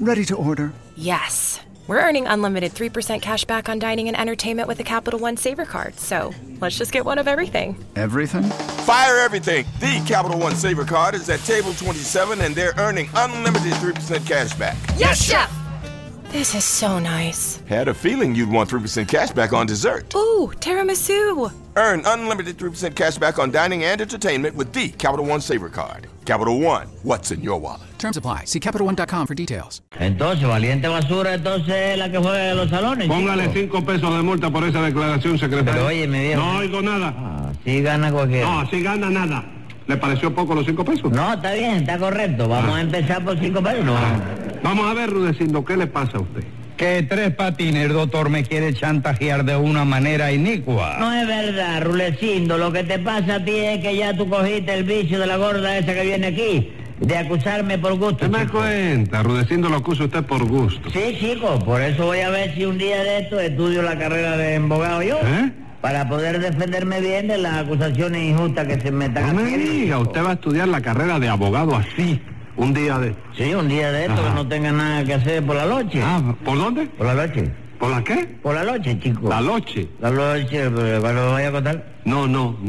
Ready to order. Yes. We're earning unlimited 3% cash back on dining and entertainment with the Capital One Saver Card. So let's just get one of everything. Everything? Fire everything. The Capital One Saver Card is at table 27, and they're earning unlimited 3% cash back. Yes, Chef! This is so nice. Had a feeling you'd want 3% cash back on dessert. Ooh, tiramisu. Earn unlimited 3% cash back on dining and entertainment with the Capital One Saver Card. Capital One, what's in your wallet? Terms apply. See CapitalOne.com for details. Entonces, valiente basura, entonces la que juega en los salones. Póngale chico. 5 pesos de multa por esa declaración, secretario. Pero oye, mi viejo. No oigo nada. Sí gana cualquiera. No, así gana nada. ¿Le pareció poco los 5 pesos? No, está bien, está correcto. Vamos a empezar por 5 pesos. No. Vamos a ver, Rudecindo, ¿qué le pasa a usted? Que Tres Patines, doctor, me quiere chantajear de una manera inicua. No es verdad, Rulecindo. Lo que te pasa a ti es que ya tú cogiste el vicio de la gorda esa que viene aquí, de acusarme por gusto. ¿Qué me chico? cuenta? Rudecindo lo acusa usted por gusto. Sí, chico, por eso voy a ver si un día de esto estudio la carrera de abogado yo. Para poder defenderme bien de las acusaciones injustas que se me están No me haciendo, diga, chico. usted va a estudiar la carrera de abogado así, un día de... Sí, un día de esto Ajá. que no tenga nada que hacer por la noche. ¿Por dónde? Por la noche. ¿Por la qué? Por la noche, chico. La noche. La noche, ¿cuándo me voy a contar? No.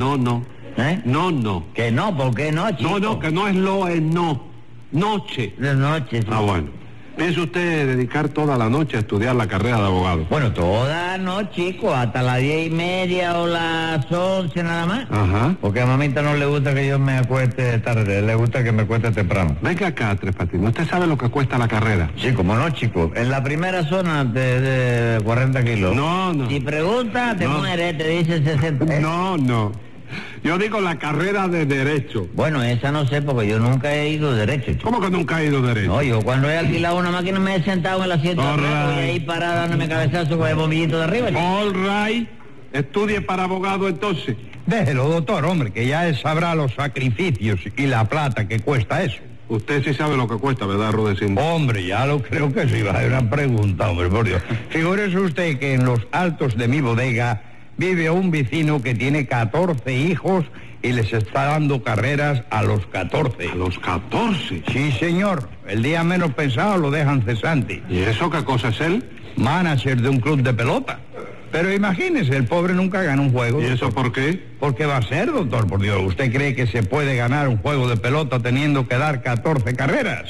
¿Eh? No. Que no, ¿por qué no, chico? No, que no es lo, es no. Noche. De noche, sí. Ah, bueno. ¿Piensa usted dedicar toda la noche a estudiar la carrera de abogado? Bueno, toda no, chico, hasta las 10:30 o las 11 nada más. Ajá. Porque a mamita no le gusta que yo me acueste tarde, le gusta que me acueste temprano. Venga acá, Tres Patines. ¿Usted sabe lo que cuesta la carrera? Sí, como no, chico. En la primera zona de 40 kilos. No. Si preguntas, te No. mueres, te dice 60. No. Yo digo la carrera de Derecho. Bueno, esa no sé, porque yo nunca he ido derecho, chico. ¿Cómo que nunca ha ido Derecho? No, yo cuando he alquilado una máquina me he sentado en el asiento de atrás, voy ahí parada dándome cabezazo con el bombillito de arriba, chico. All right. Estudie para abogado entonces. Déjelo, doctor, hombre, que ya él sabrá los sacrificios y la plata que cuesta eso. Usted sí sabe lo que cuesta, ¿verdad, Rudecindo? Hombre, ya lo creo que sí. Va a ser una pregunta, hombre, por Dios. Figúrese usted que en los altos de mi bodega vive un vecino que tiene 14 hijos y les está dando carreras a los 14. ¿A los 14? Sí, señor. El día menos pensado lo dejan cesante. ¿Y eso qué cosa es él? Manager de un club de pelota. Pero imagínese, el pobre nunca gana un juego. ¿Y eso doctor. por qué? Porque va a ser, doctor, por Dios. ¿Usted cree que se puede ganar un juego de pelota teniendo que dar 14 carreras?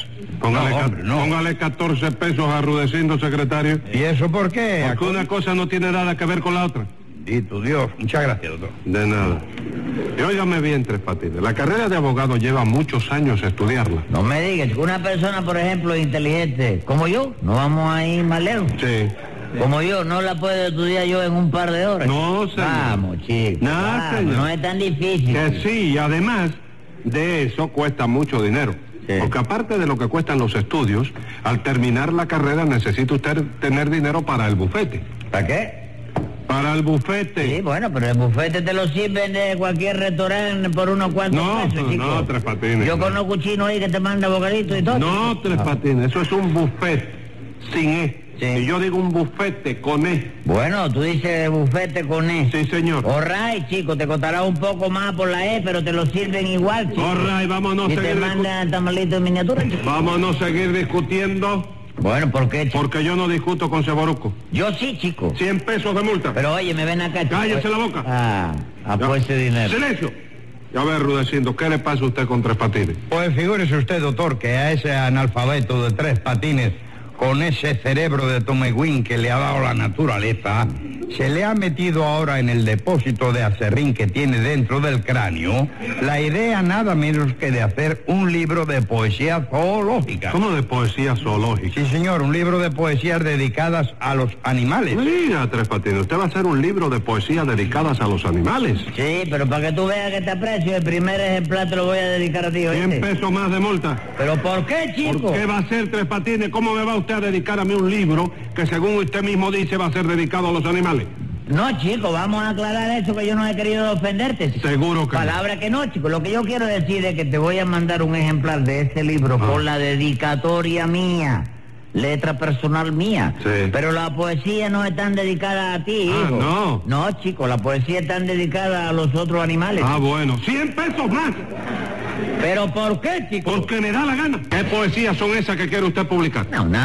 Póngale 14 pesos a Rudecindo, secretario. ¿Y eso por qué? Porque una cosa no tiene nada que ver con la otra. Bendito Dios. Muchas gracias, doctor. De nada. Y óigame bien, Tres Patines. La carrera de abogado lleva muchos años estudiarla. No me digas, que una persona, por ejemplo, inteligente, como yo, no vamos a ir más lejos. Sí. Como yo, no la puedo estudiar yo en un par de horas. No, señor. Vamos, chicos. No, vamos, señor. no es tan difícil. Que sí, y además de eso cuesta mucho dinero. Sí. Porque aparte de lo que cuestan los estudios, al terminar la carrera necesita usted tener dinero para el bufete. ¿Para qué? Para el bufete. Sí, bueno, pero el bufete te lo sirven de cualquier restaurante por unos cuantos pesos, chico. No, Tres Patines. Yo conozco un chino ahí que te manda bocaditos y todo. No, Tres Patines, eso es un buffet sin E. Sí. Y yo digo un bufete con E. Bueno, tú dices bufete con E. Sí, señor. All right, chico, te costará un poco más por la E, pero te lo sirven igual, chico. All right, vámonos Y a te seguir mandan tamalito en miniatura, chico. Vámonos a seguir discutiendo, Bueno, ¿por qué, chico? porque yo no discuto con Ceboruco. Yo sí, chico. 100 pesos de multa. Pero oye, me ven acá, chico. Cállese la boca. Pues ese dinero. ¡Silencio! Y a ver, Rudecindo, ¿qué le pasa a usted con Tres Patines? Pues figúrese usted, doctor, que a ese analfabeto de Tres Patines, con ese cerebro de Tomegüín que le ha dado la naturaleza, se le ha metido ahora en el depósito de acerrín que tiene dentro del cráneo la idea nada menos que de hacer un libro de poesía zoológica. ¿Cómo de poesía zoológica? Sí, señor, un libro de poesías dedicadas a los animales. Mira, Tres Patines, usted va a hacer un libro de poesía dedicadas a los animales. Sí, pero para que tú veas que te aprecio, el primer ejemplar te lo voy a dedicar a ti, 100 ¿oíste? pesos más de multa. ¿Pero por qué, chico? ¿Por qué va a ser Tres Patines? ¿Cómo me va usted a dedicar a mí un libro que según usted mismo dice va a ser dedicado a los animales? No, chico, vamos a aclarar eso, que yo no he querido ofenderte. Seguro que no. Palabra que no, chico. Lo que yo quiero decir es que te voy a mandar un ejemplar de este libro con la dedicatoria mía, letra personal mía. Sí. Pero la poesía no es tan dedicada a ti, hijo. no. No, chico, la poesía es tan dedicada a los otros animales. Ah, bueno. 100 pesos más. ¿Pero por qué, chico? Porque me da la gana. ¿Qué poesías son esas que quiere usted publicar? No, nada.